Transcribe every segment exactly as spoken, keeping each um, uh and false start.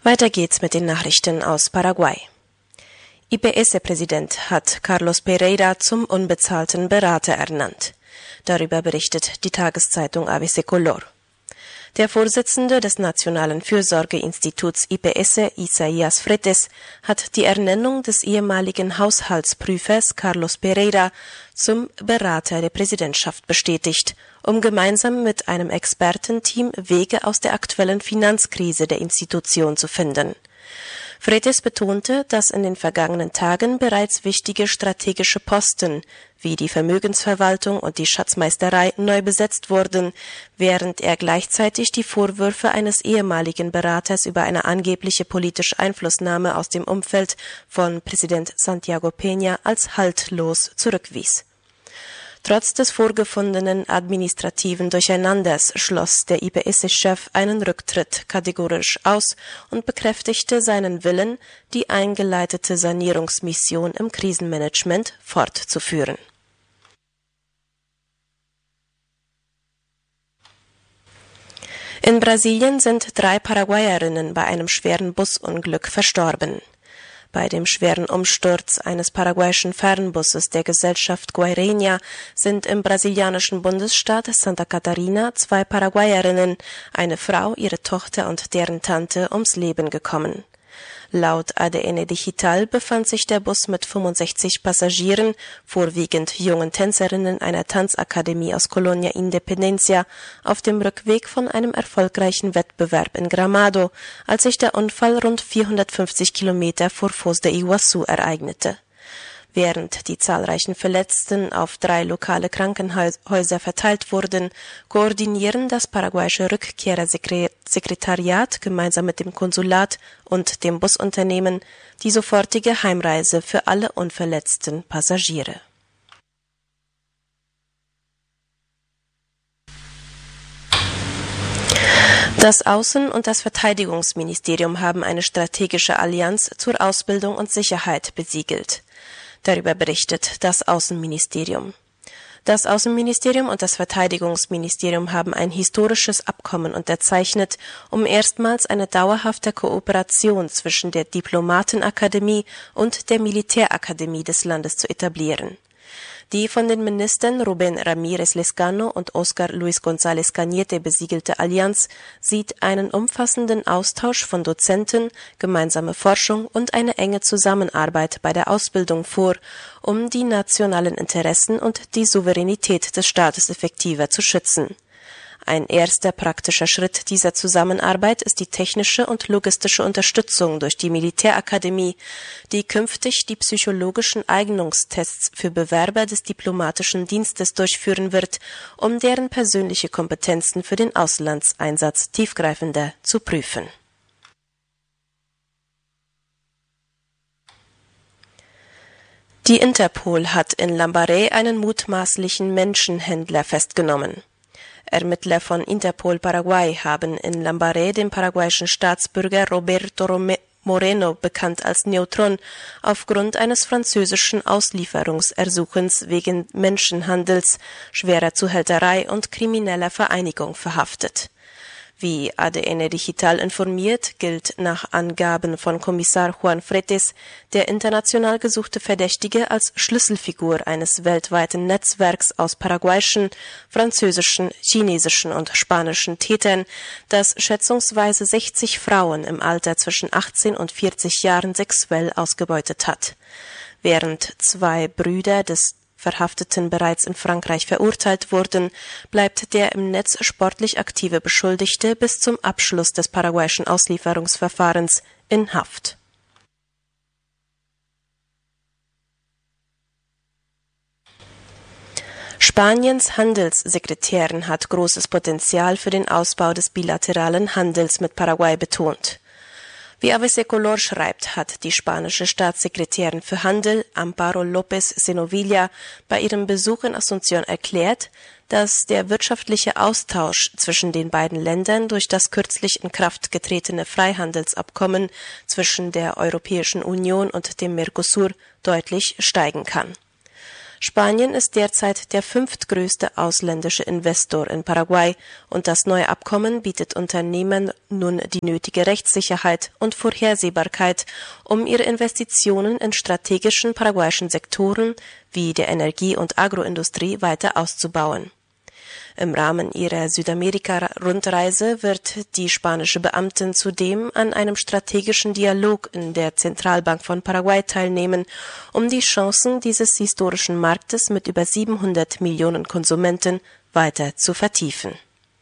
Weiter geht's mit den Nachrichten aus Paraguay. I P S-Präsident hat Carlos Pereira zum unbezahlten Berater ernannt. Darüber berichtet die Tageszeitung A B C Color. Der Vorsitzende des Nationalen Fürsorgeinstituts I P S, Isaías Fretes, hat die Ernennung des ehemaligen Haushaltsprüfers Carlos Pereira zum Berater der Präsidentschaft bestätigt, um gemeinsam mit einem Expertenteam Wege aus der aktuellen Finanzkrise der Institution zu finden. Fretes betonte, dass in den vergangenen Tagen bereits wichtige strategische Posten wie die Vermögensverwaltung und die Schatzmeisterei neu besetzt wurden, während er gleichzeitig die Vorwürfe eines ehemaligen Beraters über eine angebliche politische Einflussnahme aus dem Umfeld von Präsident Santiago Peña als haltlos zurückwies. Trotz des vorgefundenen administrativen Durcheinanders schloss der I P S-Chef einen Rücktritt kategorisch aus und bekräftigte seinen Willen, die eingeleitete Sanierungsmission im Krisenmanagement fortzuführen. In Brasilien sind drei Paraguayerinnen bei einem schweren Busunglück verstorben. Bei dem schweren Umsturz eines paraguayischen Fernbusses der Gesellschaft Guaireña sind im brasilianischen Bundesstaat Santa Catarina zwei Paraguayerinnen, eine Frau, ihre Tochter und deren Tante, ums Leben gekommen. Laut A D N Digital befand sich der Bus mit fünfundsechzig Passagieren, vorwiegend jungen Tänzerinnen einer Tanzakademie aus Colonia Independencia, auf dem Rückweg von einem erfolgreichen Wettbewerb in Gramado, als sich der Unfall rund vierhundertfünfzig Kilometer vor Foz de Iguaçu ereignete. Während die zahlreichen Verletzten auf drei lokale Krankenhäuser verteilt wurden, koordinieren das paraguayische Rückkehrersekretariat gemeinsam mit dem Konsulat und dem Busunternehmen die sofortige Heimreise für alle unverletzten Passagiere. Das Außen- und das Verteidigungsministerium haben eine strategische Allianz zur Ausbildung und Sicherheit besiegelt. Darüber berichtet das Außenministerium. Das Außenministerium und das Verteidigungsministerium haben ein historisches Abkommen unterzeichnet, um erstmals eine dauerhafte Kooperation zwischen der Diplomatenakademie und der Militärakademie des Landes zu etablieren. Die von den Ministern Rubén Ramírez Lezcano und Óscar Luis González Cañete besiegelte Allianz sieht einen umfassenden Austausch von Dozenten, gemeinsame Forschung und eine enge Zusammenarbeit bei der Ausbildung vor, um die nationalen Interessen und die Souveränität des Staates effektiver zu schützen. Ein erster praktischer Schritt dieser Zusammenarbeit ist die technische und logistische Unterstützung durch die Militärakademie, die künftig die psychologischen Eignungstests für Bewerber des diplomatischen Dienstes durchführen wird, um deren persönliche Kompetenzen für den Auslandseinsatz tiefgreifender zu prüfen. Die Interpol hat in Lambaré einen mutmaßlichen Menschenhändler festgenommen. Ermittler von Interpol Paraguay haben in Lambaré den paraguayischen Staatsbürger Roberto Moreno, bekannt als Neutron, aufgrund eines französischen Auslieferungsersuchens wegen Menschenhandels, schwerer Zuhälterei und krimineller Vereinigung verhaftet. Wie A D N Digital informiert, gilt nach Angaben von Kommissar Juan Fretes der international gesuchte Verdächtige als Schlüsselfigur eines weltweiten Netzwerks aus paraguayischen, französischen, chinesischen und spanischen Tätern, das schätzungsweise sechzig Frauen im Alter zwischen achtzehn und vierzig Jahren sexuell ausgebeutet hat. Während zwei Brüder des Verhafteten bereits in Frankreich verurteilt wurden, bleibt der im Netz sportlich aktive Beschuldigte bis zum Abschluss des paraguayischen Auslieferungsverfahrens in Haft. Spaniens Handelssekretärin hat großes Potenzial für den Ausbau des bilateralen Handels mit Paraguay betont. Wie A B C Color schreibt, hat die spanische Staatssekretärin für Handel, Amparo López Senovilla, bei ihrem Besuch in Asunción erklärt, dass der wirtschaftliche Austausch zwischen den beiden Ländern durch das kürzlich in Kraft getretene Freihandelsabkommen zwischen der Europäischen Union und dem Mercosur deutlich steigen kann. Spanien ist derzeit der fünftgrößte ausländische Investor in Paraguay und das neue Abkommen bietet Unternehmen nun die nötige Rechtssicherheit und Vorhersehbarkeit, um ihre Investitionen in strategischen paraguayischen Sektoren wie der Energie- und Agroindustrie weiter auszubauen. Im Rahmen ihrer Südamerika-Rundreise wird die spanische Beamtin zudem an einem strategischen Dialog in der Zentralbank von Paraguay teilnehmen, um die Chancen dieses historischen Marktes mit über siebenhundert Millionen Konsumenten weiter zu vertiefen.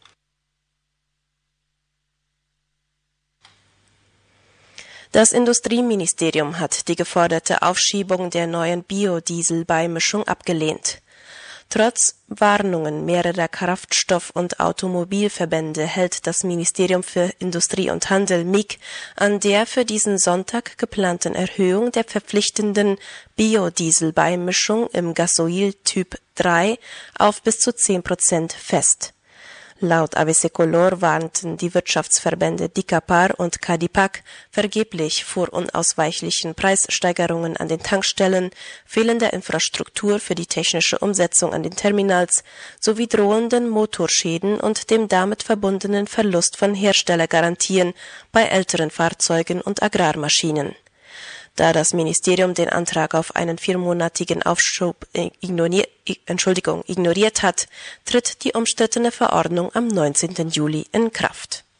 Das Industrieministerium hat die geforderte Aufschiebung der neuen Biodieselbeimischung abgelehnt. Trotz Warnungen mehrerer Kraftstoff- und Automobilverbände hält das Ministerium für Industrie und Handel M I G an der für diesen Sonntag geplanten Erhöhung der verpflichtenden Biodieselbeimischung im Gasoil Typ drei auf bis zu zehn Prozent fest. Laut Avesecolor warnten die Wirtschaftsverbände DICAPAR und CADIPAC vergeblich vor unausweichlichen Preissteigerungen an den Tankstellen, fehlender Infrastruktur für die technische Umsetzung an den Terminals sowie drohenden Motorschäden und dem damit verbundenen Verlust von Herstellergarantien bei älteren Fahrzeugen und Agrarmaschinen. Da das Ministerium den Antrag auf einen viermonatigen Aufschub ignoriert, Entschuldigung, ignoriert hat, tritt die umstrittene Verordnung am neunzehnten Juli in Kraft.